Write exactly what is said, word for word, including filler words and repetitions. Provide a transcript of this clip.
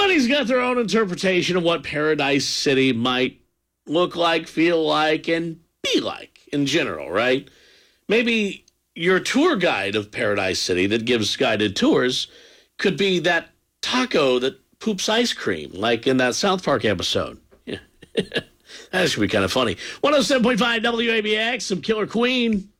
Everybody's got their own interpretation of what Paradise City might look like, feel like, and be like in general, right? Maybe your tour guide of Paradise City that gives guided tours could be that taco that poops ice cream, like in that South Park episode. Yeah. That should be kind of funny. one oh seven point five W A B X, some Killer Queen.